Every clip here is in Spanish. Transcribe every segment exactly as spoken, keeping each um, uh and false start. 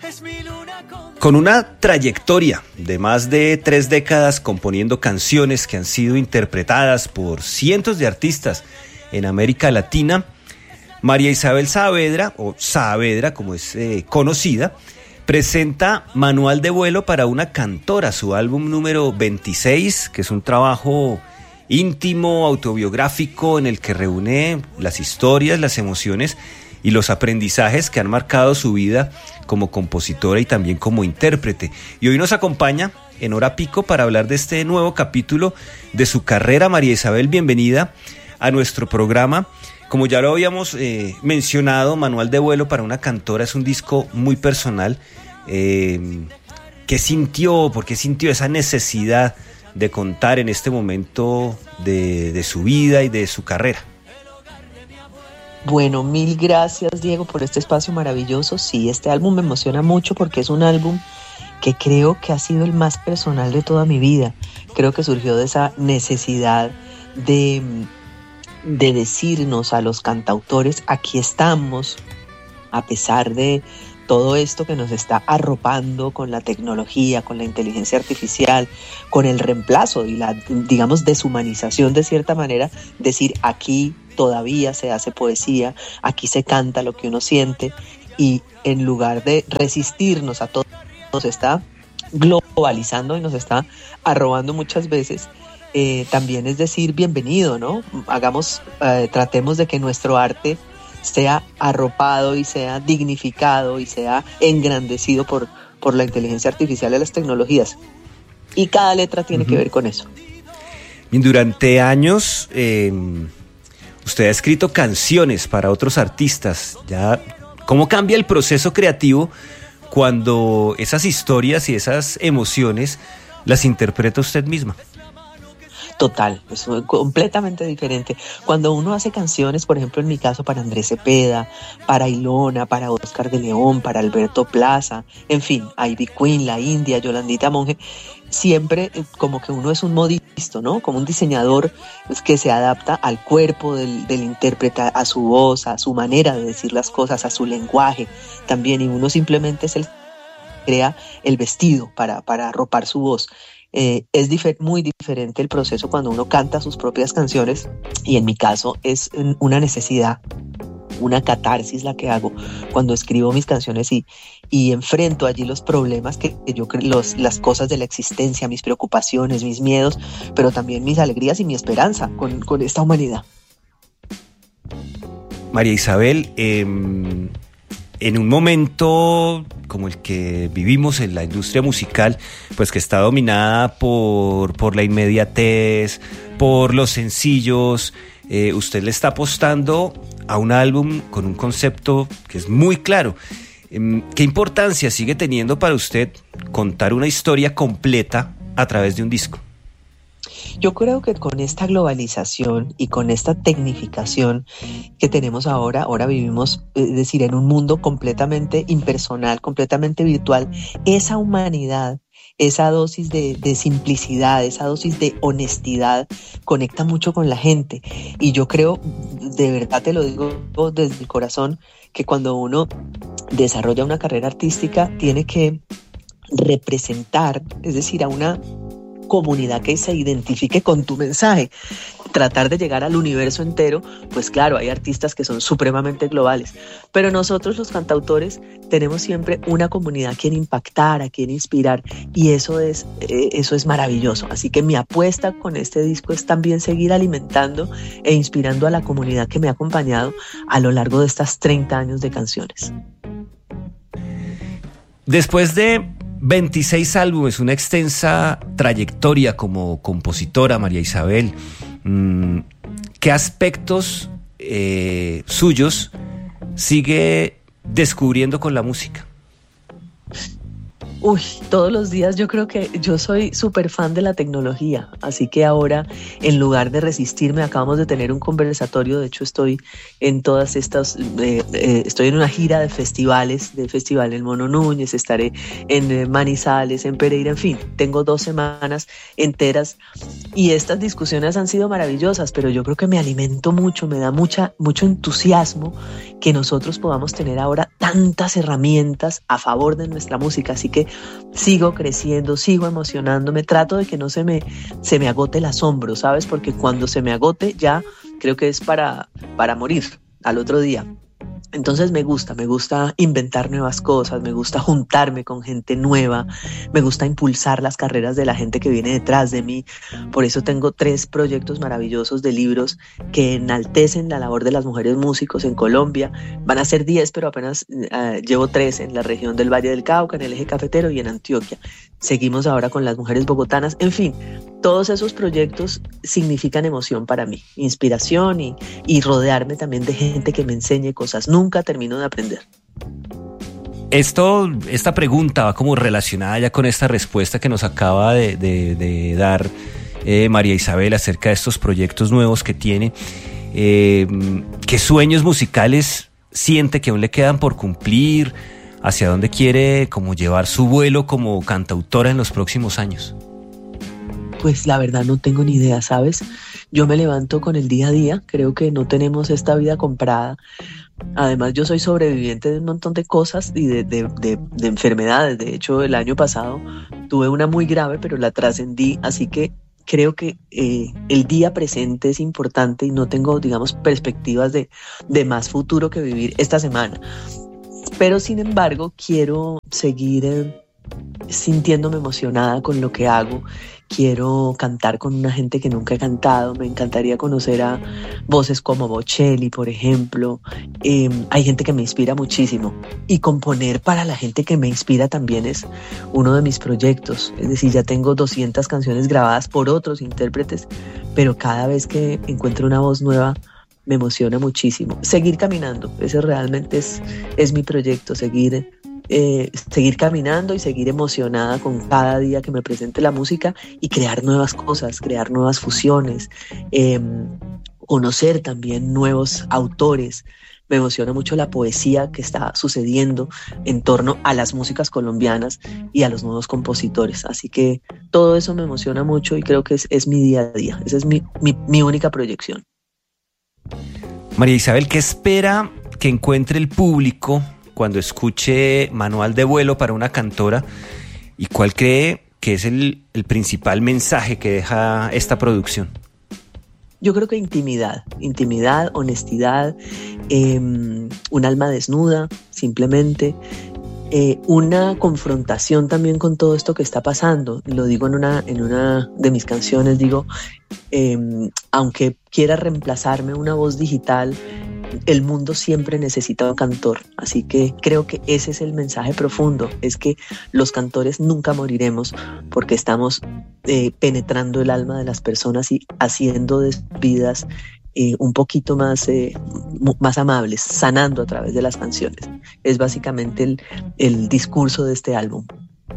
Con una trayectoria de más de tres décadas componiendo canciones que han sido interpretadas por cientos de artistas en América Latina, María Isabel Saavedra, o Saavedra como es eh, conocida, presenta Manual de vuelo para una cantora, su álbum número veintiséis, que es un trabajo íntimo, autobiográfico, en el que reúne las historias, las emociones y los aprendizajes que han marcado su vida como compositora y también como intérprete. Y hoy nos acompaña en Hora Pico para hablar de este nuevo capítulo de su carrera. María Isabel, bienvenida a nuestro programa. Como ya lo habíamos eh, mencionado, Manual de vuelo para una cantora es un disco muy personal. Eh, ¿Qué sintió? ¿Por qué sintió esa necesidad de contar en este momento de, de su vida y de su carrera? Bueno, mil gracias, Diego, por este espacio maravilloso. Sí, este álbum me emociona mucho porque es un álbum que creo que ha sido el más personal de toda mi vida. Creo que surgió de esa necesidad de, de decirnos a los cantautores, aquí estamos, a pesar de todo esto que nos está arropando con la tecnología, con la inteligencia artificial, con el reemplazo y la, digamos, deshumanización de cierta manera, decir aquí todavía se hace poesía, aquí se canta lo que uno siente, y en lugar de resistirnos a todo, nos está globalizando y nos está arrobando muchas veces. Eh, también es decir, bienvenido, ¿no? Hagamos, eh, tratemos de que nuestro arte sea arropado y sea dignificado y sea engrandecido por, por la inteligencia artificial y las tecnologías. Y cada letra tiene uh-huh. que ver con eso. Durante años, eh, usted ha escrito canciones para otros artistas. Ya, ¿cómo cambia el proceso creativo cuando esas historias y esas emociones las interpreta usted misma? Total, es completamente diferente. Cuando uno hace canciones, por ejemplo en mi caso para Andrés Cepeda, para Ilona, para Oscar de León, para Alberto Plaza, en fin, Ivy Queen, La India, Yolandita Monge, siempre como que uno es un modisto, ¿no? Como un diseñador pues, que se adapta al cuerpo del, del intérprete, a su voz, a su manera de decir las cosas, a su lenguaje también, y uno simplemente es el que crea el vestido para, para arropar su voz. Eh, es difer- muy diferente el proceso cuando uno canta sus propias canciones, y en mi caso es una necesidad, una catarsis la que hago cuando escribo mis canciones y, y enfrento allí los problemas que, que yo creo, los, las cosas de la existencia, mis preocupaciones, mis miedos, pero también mis alegrías y mi esperanza con, con esta humanidad. María Isabel, eh, en un momento como el que vivimos en la industria musical, pues que está dominada por, por la inmediatez, por los sencillos, eh, usted le está apostando a un álbum con un concepto que es muy claro. Eh, ¿Qué importancia sigue teniendo para usted contar una historia completa a través de un disco? Yo creo que con esta globalización y con esta tecnificación que tenemos ahora, ahora vivimos, es decir, en un mundo completamente impersonal, completamente virtual, esa humanidad, esa dosis de, de simplicidad, esa dosis de honestidad conecta mucho con la gente. Y yo creo, de verdad te lo digo desde el corazón, que cuando uno desarrolla una carrera artística tiene que representar, es decir, a una comunidad que se identifique con tu mensaje, tratar de llegar al universo entero. Pues claro, hay artistas que son supremamente globales, pero nosotros los cantautores tenemos siempre una comunidad a quien impactar, a quien inspirar, y eso es, eh, eso es maravilloso. Así que mi apuesta con este disco es también seguir alimentando e inspirando a la comunidad que me ha acompañado a lo largo de estas treinta años de canciones. Después de veintiséis álbumes, una extensa trayectoria como compositora, María Isabel, ¿qué aspectos eh, suyos sigue descubriendo con la música? Uy, todos los días. Yo creo que yo soy súper fan de la tecnología, así que ahora, en lugar de resistirme, acabamos de tener un conversatorio. De hecho, estoy en todas estas, eh, eh, estoy en una gira de festivales, del Festival El Mono Núñez, estaré en eh, Manizales, en Pereira, en fin, tengo dos semanas enteras y estas discusiones han sido maravillosas, pero yo creo que me alimento mucho, me da mucha, mucho entusiasmo que nosotros podamos tener ahora tantas herramientas a favor de nuestra música, así que sigo creciendo, sigo emocionándome, trato de que no se me, se me agote el asombro, ¿sabes? Porque cuando se me agote ya creo que es para, para morir al otro día. Entonces me gusta, me gusta inventar nuevas cosas, me gusta juntarme con gente nueva, me gusta impulsar las carreras de la gente que viene detrás de mí. Por eso tengo tres proyectos maravillosos de libros que enaltecen la labor de las mujeres músicos en Colombia. Van a ser diez, pero apenas uh, llevo tres en la región del Valle del Cauca, en el eje cafetero y en Antioquia. Seguimos ahora con las mujeres bogotanas. En fin, todos esos proyectos significan emoción para mí, inspiración y, y rodearme también de gente que me enseñe cosas. Nunca termino de aprender. Esto, esta pregunta va como relacionada ya con esta respuesta que nos acaba de, de, de dar eh, María Isabel acerca de estos proyectos nuevos que tiene. Eh, ¿Qué sueños musicales siente que aún le quedan por cumplir? ¿Hacia dónde quiere como llevar su vuelo como cantautora en los próximos años? Pues la verdad no tengo ni idea, ¿sabes? Yo me levanto con el día a día, creo que no tenemos esta vida comprada. Además, yo soy sobreviviente de un montón de cosas y de, de, de, de enfermedades. De hecho, el año pasado tuve una muy grave, pero la trascendí, así que creo que eh, el día presente es importante y no tengo, digamos, perspectivas de, de más futuro que vivir esta semana. Pero, sin embargo, quiero seguir eh, sintiéndome emocionada con lo que hago. Quiero cantar con una gente que nunca he cantado. Me encantaría conocer a voces como Bocelli, por ejemplo. Eh, hay gente que me inspira muchísimo. Y componer para la gente que me inspira también es uno de mis proyectos. Es decir, ya tengo doscientas canciones grabadas por otros intérpretes, pero cada vez que encuentro una voz nueva, me emociona muchísimo. Seguir caminando, ese realmente es, es mi proyecto, seguir, eh, seguir caminando y seguir emocionada con cada día que me presente la música y crear nuevas cosas, crear nuevas fusiones, eh, conocer también nuevos autores. Me emociona mucho la poesía que está sucediendo en torno a las músicas colombianas y a los nuevos compositores. Así que todo eso me emociona mucho y creo que es, es mi día a día. Esa es mi, mi, mi única proyección. María Isabel, ¿qué espera que encuentre el público cuando escuche Manual de Vuelo para una cantora? ¿Y cuál cree que es el, el principal mensaje que deja esta producción? Yo creo que intimidad, intimidad, honestidad, eh, un alma desnuda, simplemente. Eh, una confrontación también con todo esto que está pasando. Lo digo en una, en una de mis canciones, digo, eh, aunque quiera reemplazarme una voz digital, el mundo siempre necesita un cantor. Así que creo que ese es el mensaje profundo, es que los cantores nunca moriremos porque estamos eh, penetrando el alma de las personas y haciendo de sus vidas Eh, un poquito más, eh, más amables, sanando a través de las canciones. Es básicamente el, el discurso de este álbum.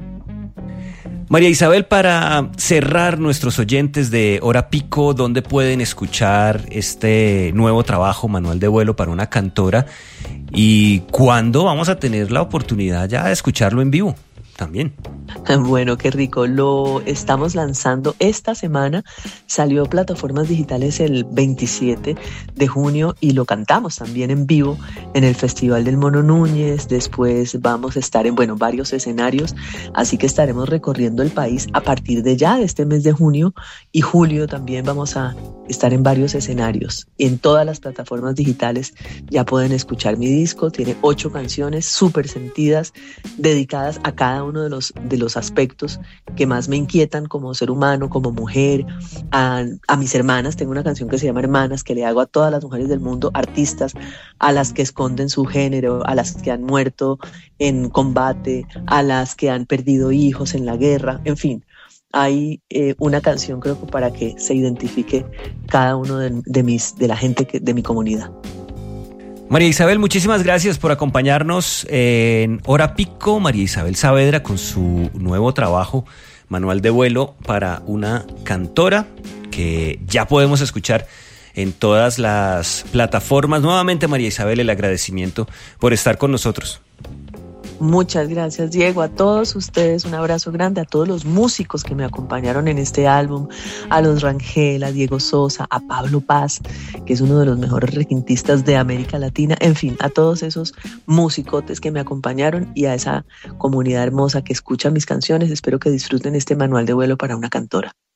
María Isabel, para cerrar, nuestros oyentes de Hora Pico, ¿dónde pueden escuchar este nuevo trabajo, Manual de Vuelo para una cantora? ¿Y cuándo vamos a tener la oportunidad ya de escucharlo en vivo también? Bueno, qué rico. Lo estamos lanzando esta semana. Salió a plataformas digitales el veintisiete de junio y lo cantamos también en vivo en el Festival del Mono Núñez. Después vamos a estar en, bueno, varios escenarios. Así que estaremos recorriendo el país a partir de ya, de este mes de junio y julio. También vamos a estar en varios escenarios. En todas las plataformas digitales ya pueden escuchar mi disco. Tiene ocho canciones súper sentidas, dedicadas a cada uno de los, de los aspectos que más me inquietan como ser humano, como mujer, a, a mis hermanas. Tengo una canción que se llama Hermanas, que le hago a todas las mujeres del mundo, artistas, a las que esconden su género, a las que han muerto en combate, a las que han perdido hijos en la guerra, en fin. Hay eh, una canción, creo que para que se identifique cada uno de, de, mis, de la gente que, de mi comunidad. María Isabel, muchísimas gracias por acompañarnos en Hora Pico. María Isabel Saavedra con su nuevo trabajo, Manual de Vuelo para una cantora, que ya podemos escuchar en todas las plataformas. Nuevamente, María Isabel, el agradecimiento por estar con nosotros. Muchas gracias, Diego. A todos ustedes un abrazo grande, a todos los músicos que me acompañaron en este álbum, a los Rangel, a Diego Sosa, a Pablo Paz, que es uno de los mejores requintistas de América Latina, en fin, a todos esos musicotes que me acompañaron y a esa comunidad hermosa que escucha mis canciones. Espero que disfruten este Manual de Vuelo para una cantora.